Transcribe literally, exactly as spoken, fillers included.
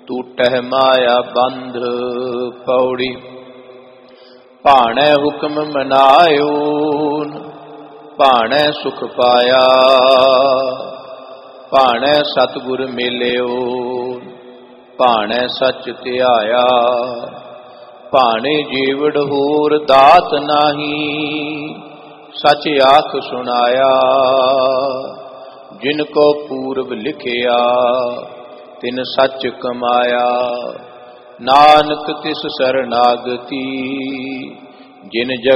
टूटह माया बंध। पौड़ी भाणै हुक्म मनायो भाणै सुख पाया, भाणै सतगुर मिलियो भाणै सच ध्याया। भाणे जीवड़ होर दात नाही, सच आख सुनाया। जिनको पूर्व लिखिया तिन सच कमाया। नानक तिस शरणागति जिन जग